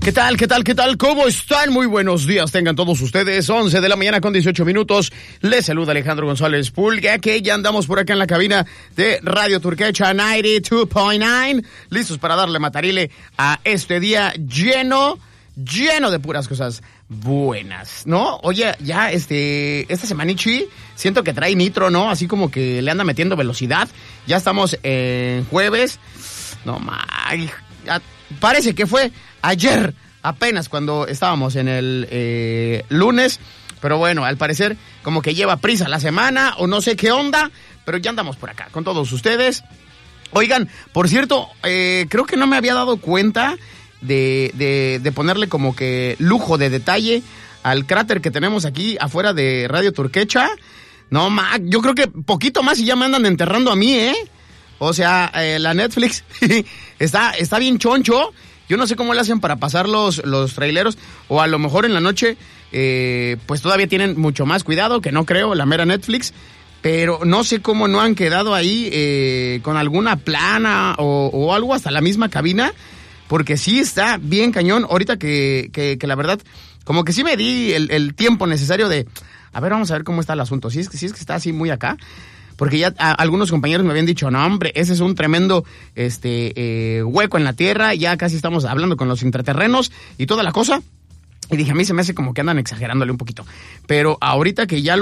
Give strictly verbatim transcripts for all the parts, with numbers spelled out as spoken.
¿Qué tal, qué tal, qué tal? ¿Cómo están? Muy buenos días, tengan todos ustedes. once de la mañana con dieciocho minutos. Les saluda Alejandro González Pulga, que ya andamos por acá en la cabina de Radio Turquecha noventa y dos punto nueve. Listos para darle matarile a este día lleno, lleno de puras cosas buenas, ¿no? Oye, ya este, esta semanichi siento que trae nitro, ¿no? Así como que le anda metiendo velocidad. Ya estamos en jueves. No, ma, parece que fue ayer apenas cuando estábamos en el eh, lunes, pero bueno, al parecer como que lleva prisa la semana o no sé qué onda, pero ya andamos por acá con todos ustedes. Oigan, por cierto, eh, creo que no me había dado cuenta de, de, de ponerle como que lujo de detalle al cráter que tenemos aquí afuera de Radio Turquecha. No, ma, yo creo que poquito más y ya me andan enterrando a mí, ¿eh? O sea, eh, la Netflix está, está bien choncho. Yo no sé cómo le hacen para pasar los, los traileros, o a lo mejor en la noche, eh, pues todavía tienen mucho más cuidado, que no creo, la mera Netflix, pero no sé cómo no han quedado ahí eh, con alguna plana o, o algo, hasta la misma cabina, porque sí está bien cañón. Ahorita que, que, que la verdad, como que sí me di el, el tiempo necesario de, a ver, vamos a ver cómo está el asunto, si es, si es que está así muy acá. Porque ya a, algunos compañeros me habían dicho, no hombre, ese es un tremendo este eh, hueco en la tierra, ya casi estamos hablando con los intraterrenos y toda la cosa. Y dije, a mí se me hace como que andan exagerándole un poquito. Pero ahorita que ya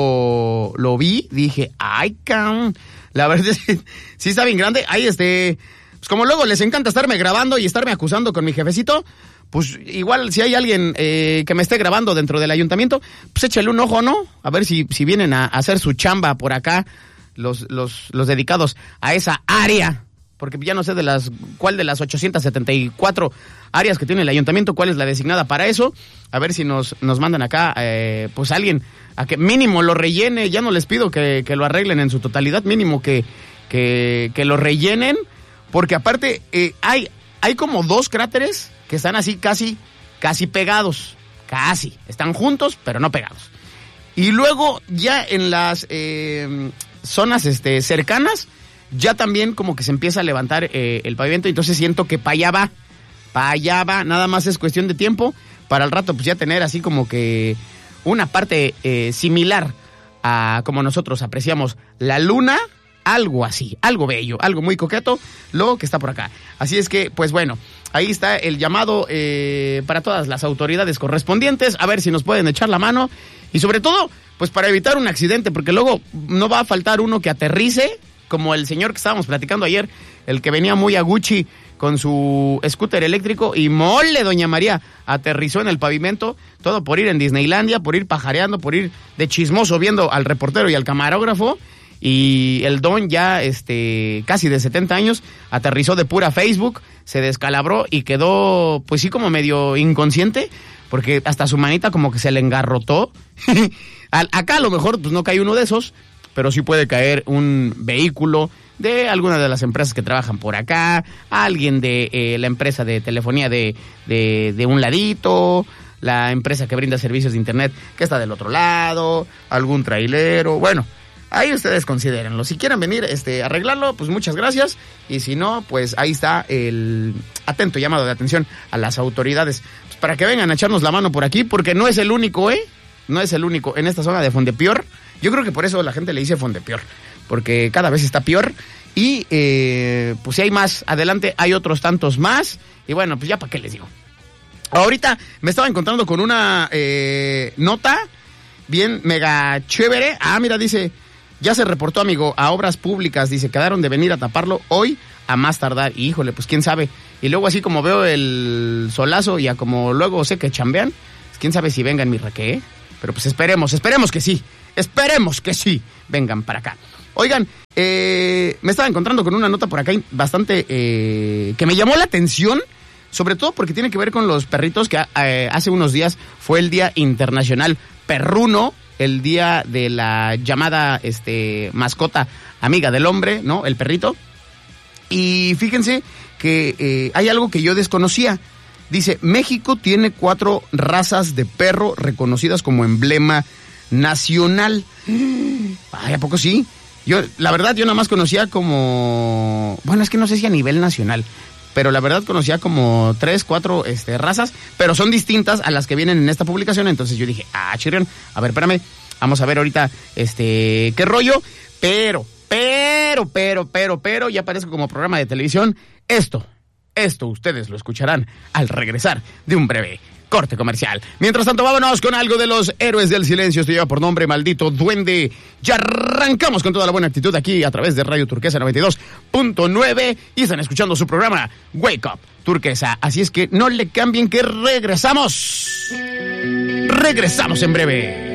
lo, lo vi, dije, ay, can, la verdad es que sí está bien grande. Ahí este, pues como luego les encanta estarme grabando y estarme acusando con mi jefecito, pues igual si hay alguien eh, que me esté grabando dentro del ayuntamiento, pues échale un ojo, ¿no? A ver si, si vienen a, a hacer su chamba por acá, los, los, los dedicados a esa área, porque ya no sé de las cuál de las ochocientas setenta y cuatro áreas que tiene el ayuntamiento, cuál es la designada para eso. A ver si nos, nos mandan acá, eh, pues alguien a que mínimo lo rellene. Ya no les pido que, que lo arreglen en su totalidad, mínimo que, que, que lo rellenen, porque aparte eh, hay, hay como dos cráteres que están así casi, casi pegados, casi, están juntos, pero no pegados. Y luego ya en las eh, zonas este, cercanas, ya también como que se empieza a levantar eh, el pavimento, entonces siento que para allá va, para allá va, nada más es cuestión de tiempo, para el rato pues ya tener así como que una parte eh, similar a como nosotros apreciamos la luna, algo así, algo bello, algo muy coqueto, lo que está por acá. Así es que, pues bueno, ahí está el llamado eh, para todas las autoridades correspondientes, a ver si nos pueden echar la mano, y sobre todo, pues para evitar un accidente, porque luego no va a faltar uno que aterrice, como el señor que estábamos platicando ayer, el que venía muy a Gucci con su scooter eléctrico, y mole, doña María, aterrizó en el pavimento, todo por ir en Disneylandia, por ir pajareando, por ir de chismoso viendo al reportero y al camarógrafo. Y el don ya este casi de setenta años aterrizó de pura Facebook, se descalabró y quedó pues sí como medio inconsciente, porque hasta su manita como que se le engarrotó. Acá a lo mejor pues no cae uno de esos, pero sí puede caer un vehículo de alguna de las empresas que trabajan por acá, alguien de eh, la empresa de telefonía de, de, de un ladito, la empresa que brinda servicios de internet que está del otro lado, algún trailero, bueno. Ahí ustedes considérenlo. Si quieren venir este, a arreglarlo, pues muchas gracias. Y si no, pues ahí está el atento llamado de atención a las autoridades. Pues para que vengan a echarnos la mano por aquí, porque no es el único, ¿eh? No es el único en esta zona de Fondepior. Yo creo que por eso la gente le dice Fondepior, porque cada vez está peor. Y eh, pues si hay más adelante, hay otros tantos más. Y bueno, pues ya para qué les digo. Ahorita me estaba encontrando con una eh, nota bien mega chévere. Ah, mira, dice... Ya se reportó, amigo, a Obras Públicas, dice, quedaron de venir a taparlo hoy a más tardar. Y, híjole, pues quién sabe. Y luego así como veo el solazo y a como luego sé que chambean, pues quién sabe si vengan mi reque, ¿eh? Pero pues esperemos, esperemos que sí. Esperemos que sí vengan para acá. Oigan, eh, me estaba encontrando con una nota por acá bastante eh, que me llamó la atención, sobre todo porque tiene que ver con los perritos, que eh, hace unos días fue el Día Internacional Perruno, el día de la llamada este mascota amiga del hombre, ¿no? El perrito. Y fíjense que eh, hay algo que yo desconocía. Dice, México tiene cuatro razas de perro reconocidas como emblema nacional. Ay, ¿a poco sí? Yo, la verdad, yo nada más conocía como... Bueno, es que no sé si a nivel nacional, pero la verdad conocía como tres, cuatro este, razas, pero son distintas a las que vienen en esta publicación. Entonces yo dije, ah, chirrión, a ver, espérame, vamos a ver ahorita este qué rollo, pero, pero, pero, pero, pero, ya parece como programa de televisión. Esto, esto ustedes lo escucharán al regresar de un breve corte comercial. Mientras tanto, vámonos con algo de los Héroes del Silencio. Esto lleva por nombre Maldito Duende. Ya arrancamos con toda la buena actitud aquí a través de Radio Turquesa noventa y dos punto nueve y están escuchando su programa Wake Up Turquesa. Así es que no le cambien que regresamos. Regresamos en breve.